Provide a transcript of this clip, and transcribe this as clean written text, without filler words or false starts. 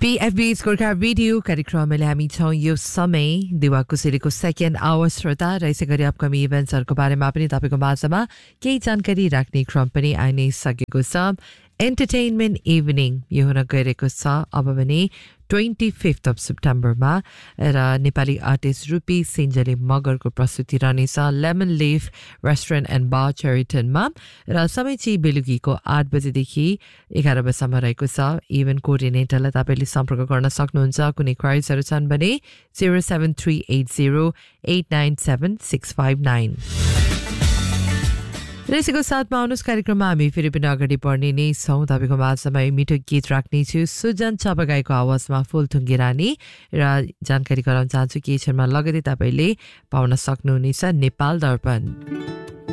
PFB स्कोरका video कार्यक्रमले हामी छौँ यो समय दिवा कुसेलीको सेकेन्ड आवर श्रोता र यसै गरी अपकमिङ इभेन्ट्सहरूको बारेमा पनि तपाईँको माझमा केही जानकारी राख्ने क्रम पनि आइ नै सकेको छ एन्टरटेनमेन्ट इभिनिङ यो हुन गइरहेको छ अब भने 25th of सेप्टेम्बरमा र नेपाली आर्टिस्ट रुपी सिन्जले मगरको प्रस्तुति रहनेछ लेमन लिफ रेस्टुरेन्ट एन्ड बार चेरिटनमा र समय चाहिँ बेलुकीको 8 बजेदेखि 11 बजेसम्म रहेको छ इभेन्ट कोअर्डिनेटरलाई तपाईँले सम्पर्क गर्न सक्नुहुन्छ कुनै क्वाइरिजहरू छन् भने 07380897659 र यसैको साथमा आउनुहोस् कार्यक्रममा हामी फेरि पनि अगाडि बढ्ने नै छौँ तपाईँको माझमा मिठो गीत राख्नेछु सुजन चपगाईको आवाजमा फुलथुङ्गे रानी र जानकारी गराउन चाहन्छु केही क्षणमा लगतै तपाईँले पाउन सक्नुहुनेछ नेपाल दर्पण